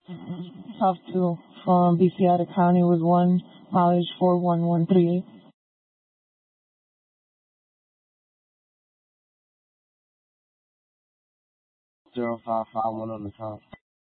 Top 2 from BC Attic County was 1, mileage 41138. 0551 on the top.